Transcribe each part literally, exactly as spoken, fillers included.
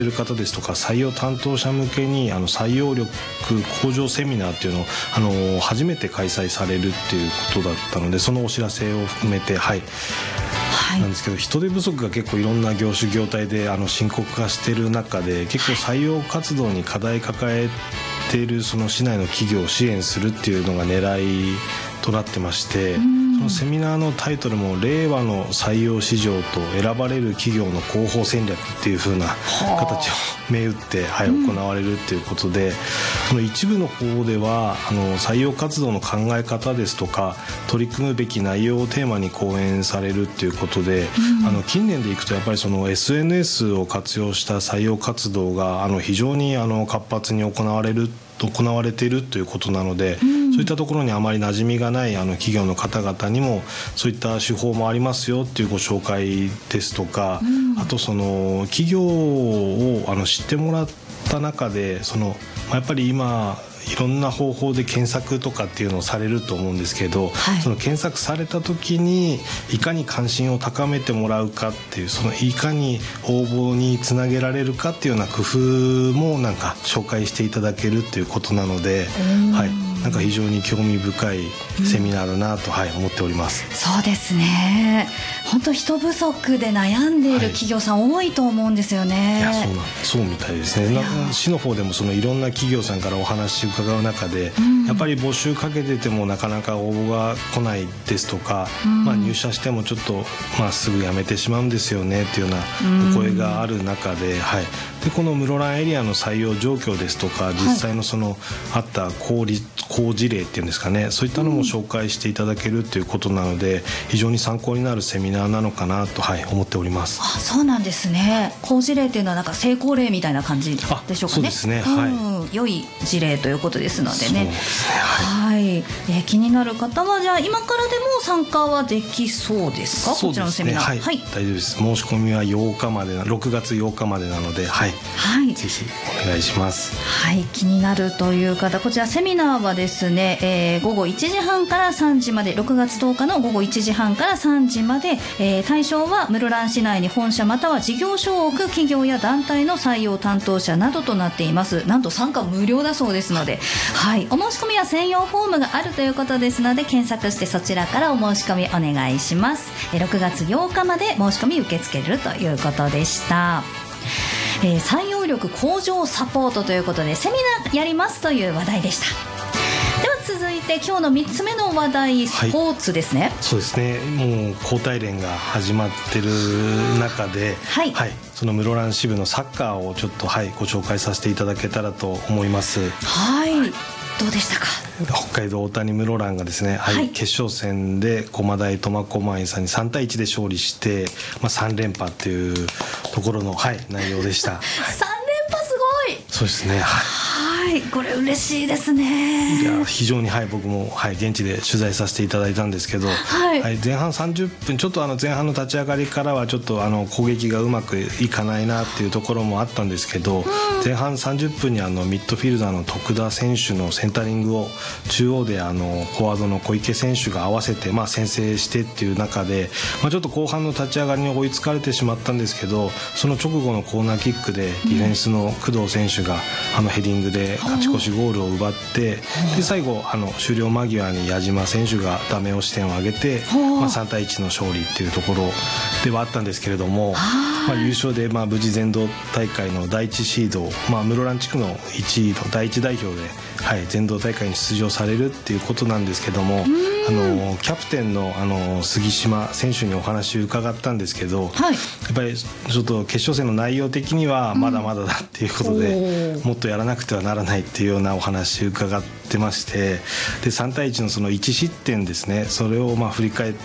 る方ですとか採用担当者向けにあの採用力向上セミナーっていうのをあの初めて開催されるっていうことだったので、そのお知らせを含めて、はいはい、なんですけど、人手不足が結構いろんな業種業態であの深刻化している中で、結構採用活動に課題抱えているその市内の企業を支援するっていうのが狙いとなってまして、そのセミナーのタイトルも令和の採用市場と選ばれる企業の広報戦略っていう風な形を銘打って、はい、行われるっていうことで、その一部の方ではあの採用活動の考え方ですとか取り組むべき内容をテーマに講演されるっていうことで、うん、あの近年でいくとやっぱりその エスエヌエス を活用した採用活動があの非常にあの活発に行われる行われているということなので、うん、そういったところにあまり馴染みがないあの企業の方々にもそういった手法もありますよっていうご紹介ですとか、うん、あとその企業をあの知ってもらった中でそのやっぱり今いろんな方法で検索とかっていうのをされると思うんですけど、はい、その検索された時にいかに関心を高めてもらうかっていう、そのいかに応募につなげられるかっていうような工夫もなんか紹介していただけるっていうことなので、はい、なんか非常に興味深いセミナーだなと、うん、はい、思っております。 そうですね、本当人不足で悩んでいる企業さん多いと思うんですよね。 いや、そうなんそうみたいですね。市の方でもそのいろんな企業さんからお話伺う中で、うん、やっぱり募集かけててもなかなか応募が来ないですとか、うん、まあ、入社してもちょっと、まあ、すぐ辞めてしまうんですよねっていうようなお声がある中で、うん、はい、でこの室蘭エリアの採用状況ですとか実際のそのあった好事例っていうんですかね、そういったのも紹介していただけるということなので、非常に参考になるセミナーなのかなと、はい、思っております。 あ、そうなんですね。好事例っていうのはなんか成功例みたいな感じでしょうかね。 そうですね、はい、 良い事例ということですのでね。 そうですね、 はい、はい、えー、気になる方はじゃあ今からでも参加はできそうですか？ そうですね、 こちらのセミナー、 はいはい、大丈夫です。申し込みはようかまでなろくがつようかまでなので、はい、はい、ぜひお願いします。 はい、気になるという方、こちらセミナーはですね、えー、午後いちじはんからさんじまで、ろくがつとおかの午後いちじはんからさんじまで、えー、対象は室蘭市内に本社または事業所を置く企業や団体の採用担当者などとなっています。なんと参加無料だそうですので、はい、お申し込みは専用フォームがあるということですので、検索してそちらからお申し込みお願いします。ろくがつようかまで申し込み受け付けるということでした。えー、採用力向上サポートということでセミナーやりますという話題でした。では続いて今日のみっつめの話題、スポーツですね。 はい、そうですね、もう交代連が始まってる中で、はいはい、その室蘭支部のサッカーをちょっと、はい、ご紹介させていただけたらと思います。 はい、はい、どうでしたか？ 北海道大谷室蘭がですね、はいはい、決勝戦で駒大苫小牧さんにさんたいいちで勝利して、まあ、さんれんぱっていうところの、はい、内容でした。はい、 さんれんぱすごい。 そうですね、はい、 はい、これ嬉しいですね。 いや非常に、はい、僕も、はい、現地で取材させていただいたんですけど、はいはい、前半さんじゅっぷんちょっとあの前半の立ち上がりからはちょっとあの攻撃がうまくいかないなっていうところもあったんですけど、うん、前半さんじゅっぷんにあのミッドフィルダーの徳田選手のセンタリングを中央であのフォワードの小池選手が合わせて、まあ、先制してっていう中で、まあ、ちょっと後半の立ち上がりに追いつかれてしまったんですけど、その直後のコーナーキックでディフェンスの工藤選手があのヘディングで勝ち越しゴールを奪って、で最後あの終了間際に矢島選手がダメ押し点を挙げて、まあ、さんたいいちの勝利っていうところではあったんですけれども、まあ、優勝でまあ無事全道大会のだいいちシード、まあ、室蘭地区のいちいのだいいち代表で、はい、全道大会に出場されるっていうことなんですけども、あのキャプテン の, あの杉島選手にお話を伺ったんですけど、はい、やっぱりちょっと決勝戦の内容的にはまだまだだっていうことで、うん、もっとやらなくてはならないっていうようなお話を伺ってまして、でさんたいいちのそのいち失点ですね、それをまあ振り返って、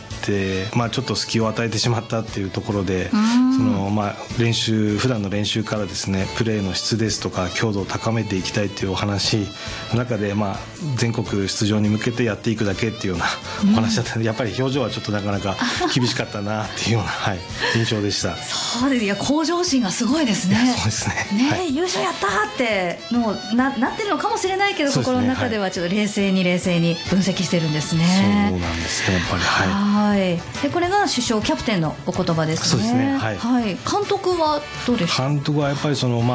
まあ、ちょっと隙を与えてしまったっていうところで、そのまあ練習普段の練習からですね、プレーの質ですとか強度を高めていきたいっていうお話の中で、まあ全国出場に向けてやっていくだけっていうようなお話だったので、うん、やっぱり表情はちょっとなかなか厳しかったなっていうような、はい、印象でした。 そうです。いや、向上心がすごいですね。 そうですね。 ね、 はい、 優勝やったーってもう な, なってるのかもしれないけど、ね、心の中ではちょっと冷静に冷静に分析してるんですね。 そうなんですね、やっぱり。 はい。はいでこれが首相キャプテンのお言葉ですね。 そうですね。はい。 はい、監督はどうでした？ 監督はやっぱりその、まあ